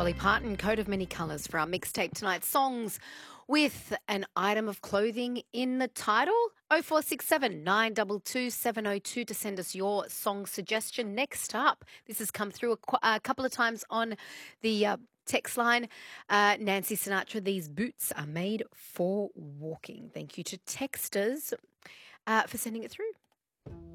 Dolly Parton, Coat of Many Colours for our mixtape tonight. Songs with an item of clothing in the title. 0467 922 702 to send us your song suggestion. Next up, this has come through a couple of times on the text line. Nancy Sinatra, these boots are made for walking. Thank you to texters for sending it through.